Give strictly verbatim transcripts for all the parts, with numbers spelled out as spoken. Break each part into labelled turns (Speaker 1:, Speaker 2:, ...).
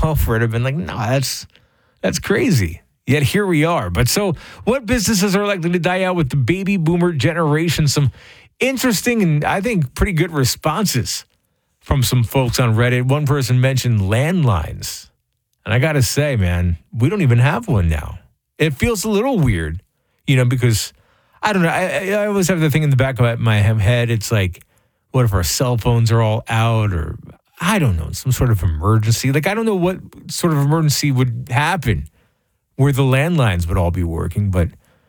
Speaker 1: fall for it. I've been like, no, that's that's crazy. Yet here we are. But so what businesses are likely to die out with the baby boomer generation? Some interesting and I think pretty good responses from some folks on Reddit. One person mentioned landlines. And I got to say, man, we don't even have one now. It feels a little weird, you know, because I don't know. I, I always have the thing in the back of my head. It's like, what if our cell phones are all out, or I don't know, some sort of emergency. Like, I don't know what sort of emergency would happen where the landlines would all be working, but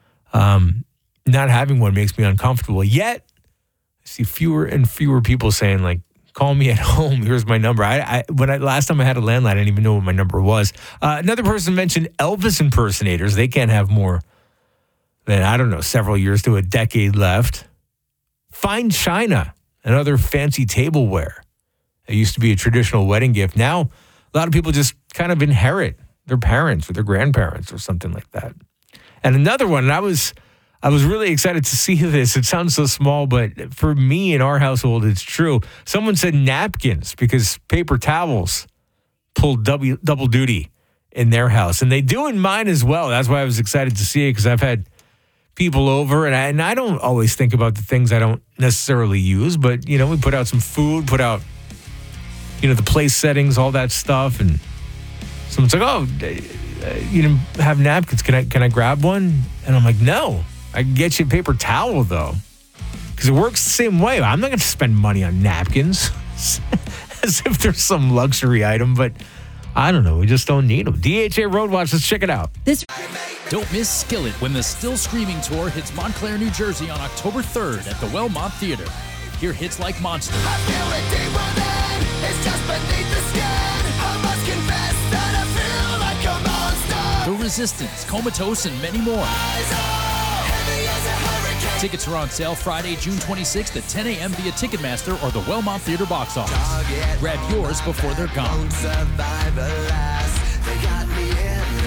Speaker 1: um, not having one makes me uncomfortable. Yet, I see fewer and fewer people saying, like, call me at home. Here's my number. I, I when I last time I had a landline, I didn't even know what my number was. Uh, another person mentioned Elvis impersonators. They can't have more than, I don't know, several years to a decade left. Fine china and other fancy tableware. It used to be a traditional wedding gift. Now, a lot of people just kind of inherit their parents or their grandparents or something like that. And another one, and I was I was really excited to see this. It sounds so small, but for me in our household, it's true. Someone said napkins because paper towels pulled double, double duty in their house. And they do in mine as well. That's why I was excited to see it, because I've had people over, and I, and I don't always think about the things I don't necessarily use, but, you know, we put out some food, put out, you know, the place settings, all that stuff, and someone's like, oh, you didn't have napkins. Can I, can I grab one? And I'm like, no, I can get you a paper towel, though, because it works the same way. I'm not going to spend money on napkins as if there's some luxury item, but I don't know. We just don't need them. D H A Road Watch, let's check it out.
Speaker 2: This Don't miss Skillet when the Still Screaming Tour hits Montclair, New Jersey on October third at the Wellmont Theater. Hear hits like Monster,
Speaker 3: I feel it deeper than it's just beneath the skin. I must confess that I feel like a monster.
Speaker 2: The Resistance, Comatose, and many more.
Speaker 3: Heavy as a hurricane.
Speaker 2: Tickets are on sale Friday, June twenty-sixth at ten a.m. via Ticketmaster or the Wellmont Theater box office. Grab yours before they're gone.
Speaker 3: Won't survive alas. They got me in the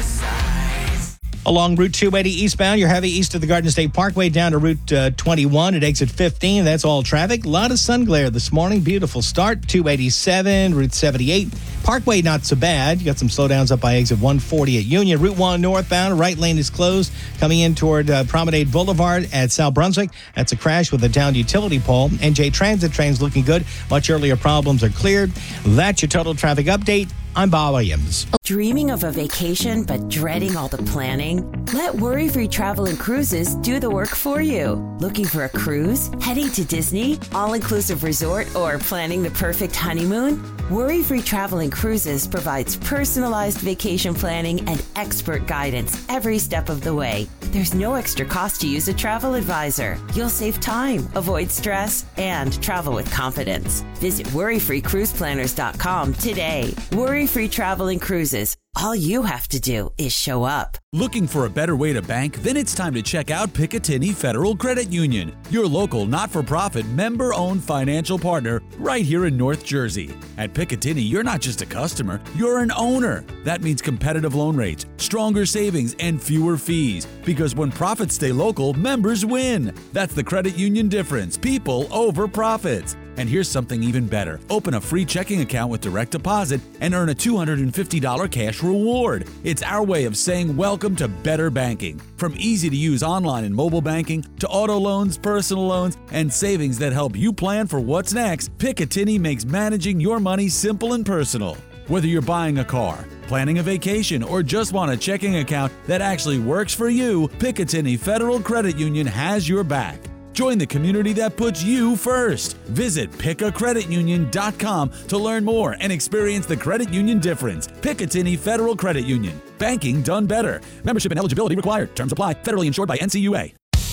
Speaker 3: size.
Speaker 4: Along Route two eighty eastbound, you're heavy east of the Garden State Parkway down to Route uh, twenty-one at exit fifteen. That's all traffic. A lot of sun glare this morning. Beautiful start. two eighty-seven, Route seventy-eight. Parkway, not so bad. You got some slowdowns up by exit one forty at Union. Route one northbound, right lane is closed. Coming in toward uh, Promenade Boulevard at South Brunswick. That's a crash with a downed utility pole. N J Transit trains looking good. Much earlier problems are cleared. That's your total traffic update. I'm Bob Williams.
Speaker 5: Dreaming of a vacation but dreading all the planning? Let Worry-Free Travel and Cruises do the work for you. Looking for a cruise? Heading to Disney? All-inclusive resort? Or planning the perfect honeymoon? Worry-Free Travel and Cruises provides personalized vacation planning and expert guidance every step of the way. There's no extra cost to use a travel advisor. You'll save time, avoid stress, and travel with confidence. Visit worry free cruise planners dot com today. Worry-Free Travel and Cruises. All you have to do is show up.
Speaker 6: Looking for a better way to bank? Then it's time to check out Picatinny Federal Credit Union, your local not-for-profit member-owned financial partner right here in North Jersey. At Picatinny, you're not just a customer, you're an owner. That means competitive loan rates, stronger savings, and fewer fees. Because when profits stay local, members win. That's the credit union difference. People over profits. And here's something even better. Open a free checking account with direct deposit and earn a two hundred fifty dollars cash reward. It's our way of saying welcome to better banking. From easy-to-use online and mobile banking to auto loans, personal loans, and savings that help you plan for what's next, Picatinny makes managing your money simple and personal. Whether you're buying a car, planning a vacation, or just want a checking account that actually works for you, Picatinny Federal Credit Union has your back. Join the community that puts you first. Visit pick a credit union dot com to learn more and experience the credit union difference. Picatinny Federal Credit Union. Banking done better. Membership and eligibility required. Terms apply. Federally insured by N C U A.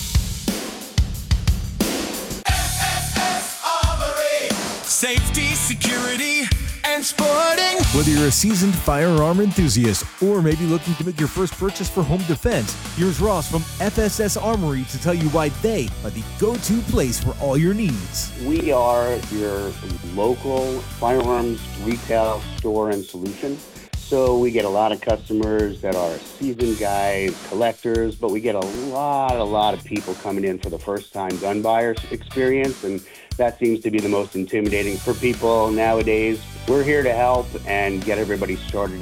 Speaker 3: Safety, security, and sporting.
Speaker 7: Whether you're a seasoned firearm enthusiast or maybe looking to make your first purchase for home defense, here's Ross from F S S Armory to tell you why they are the go-to place for all your needs.
Speaker 8: We are your local firearms retail store and solution. So we get a lot of customers that are seasoned guys, collectors, but we get a lot, a lot of people coming in for the first time gun buyers experience, and that seems to be the most intimidating for people nowadays. We're here to help and get everybody started